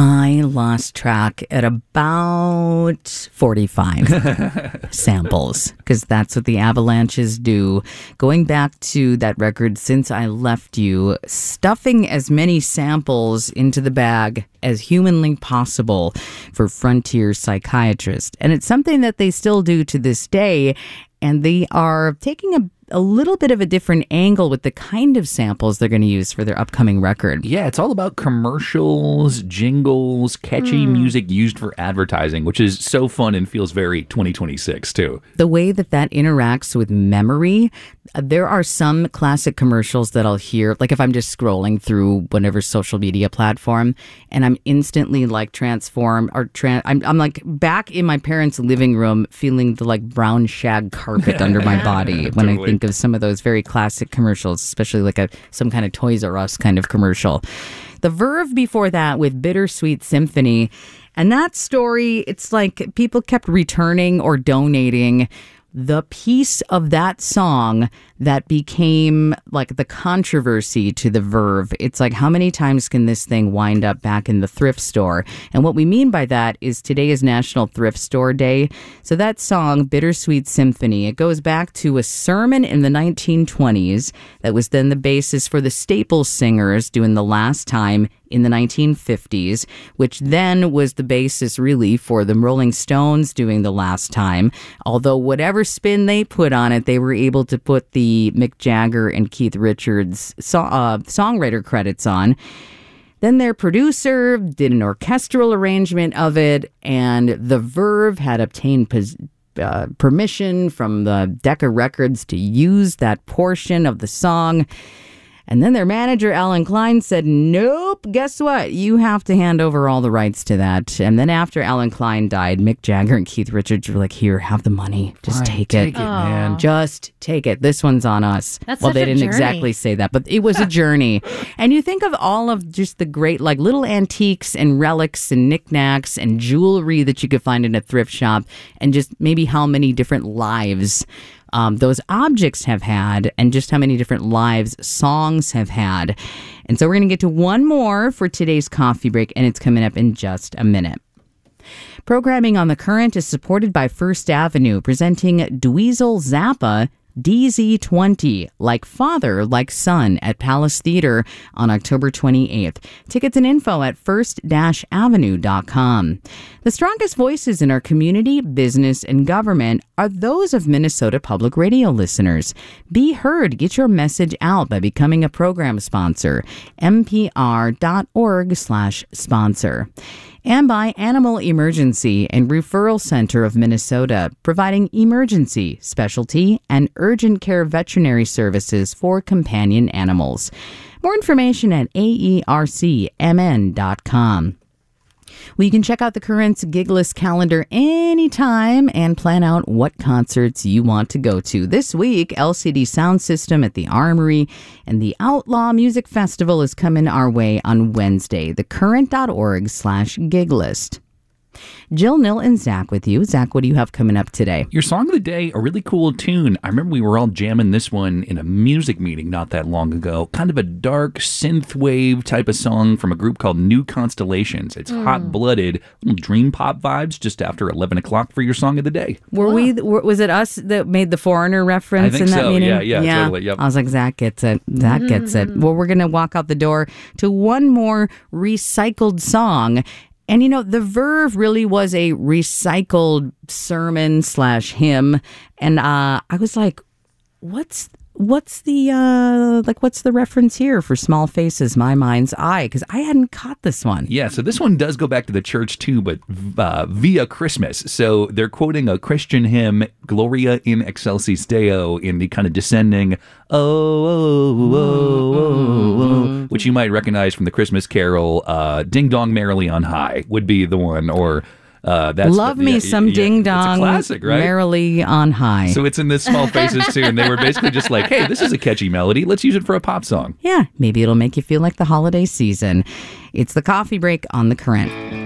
I lost track at about 45 samples, because that's what the Avalanches do. Going back to that record, Since I Left You, stuffing as many samples into the bag as humanly possible for Frontier Psychiatrist. And it's something that they still do to this day, and they are taking a little bit of a different angle with the kind of samples they're going to use for their upcoming record. Yeah, it's all about commercials, jingles, catchy music used for advertising, which is so fun and feels very 2026 too. The way that interacts with memory, there are some classic commercials that I'll hear, like if I'm just scrolling through whatever social media platform, and I'm instantly like transformed, or I'm like back in my parents' living room feeling the like brown shag carpet under my body when I think of some of those very classic commercials, especially like some kind of Toys R Us kind of commercial. The Verve before that with Bittersweet Symphony. And that story, it's like people kept returning or donating the piece of that song that became like the controversy to the Verve. It's like, how many times can this thing wind up back in the thrift store? And what we mean by that is today is National Thrift Store Day. So that song, Bittersweet Symphony, it goes back to a sermon in the 1920s that was then the basis for the Staples Singers doing The Last Time in the 1950s, which then was the basis really for the Rolling Stones doing The Last Time. Although whatever spin they put on it, they were able to put the Mick Jagger and Keith Richards songwriter credits on. Then their producer did an orchestral arrangement of it, and the Verve had obtained permission from the Decca Records to use that portion of the song. And then their manager, Alan Klein, said, nope, guess what? You have to hand over all the rights to that. And then after Alan Klein died, Mick Jagger and Keith Richards were like, here, have the money. Just take it. Take it, man. Just take it. This one's on us. That's well, such they a didn't journey. exactly say that, but it was a journey. And you think of all of just the great, like, little antiques and relics and knickknacks and jewelry that you could find in a thrift shop, and just maybe how many different lives those objects have had, and just how many different lives songs have had. And so we're going to get to one more for today's coffee break, and it's coming up in just a minute. Programming on The Current is supported by First Avenue, presenting Dweezil Zappa, DZ20, Like Father, Like Son at Palace Theater on October 28th. Tickets and info at first-avenue.com. The strongest voices in our community, business, and government are those of Minnesota Public Radio listeners. Be heard. Get your message out by becoming a program sponsor. mpr.org/sponsor. And by Animal Emergency and Referral Center of Minnesota, providing emergency, specialty, and urgent care veterinary services for companion animals. More information at aercmn.com. Well, you can check out the Current's gig list calendar anytime and plan out what concerts you want to go to. This week, LCD Sound System at the Armory and the Outlaw Music Festival is coming our way on Wednesday. thecurrent.org/gig list. Jill, Nil, and Zach with you. Zach, what do you have coming up today? Your song of the day, a really cool tune. I remember we were all jamming this one in a music meeting not that long ago. Kind of a dark synthwave type of song from a group called New Constellations. It's hot-blooded, little dream pop vibes just after 11 o'clock for your song of the day. Was it us that made the Foreigner reference I think in that so. meeting? Yeah, totally. Yep. I was like, Zach gets it. Zach gets it. Well, we're going to walk out the door to one more recycled song. And, you know, The Verve really was a recycled sermon/hymn. And I was like, what's the reference here for Small Faces, My Mind's Eye? Because I hadn't caught this one. Yeah, so this one does go back to the church too, but via Christmas. So they're quoting a Christian hymn, Gloria in Excelsis Deo, in the kind of descending, which you might recognize from the Christmas carol, Ding Dong Merrily on High would be the one, or... Love me some Ding Dong, it's a classic, right? Merrily on High. So it's in this Small Faces too, and they were basically just like, hey, this is a catchy melody. Let's use it for a pop song. Yeah, maybe it'll make you feel like the holiday season. It's the coffee break on The Current.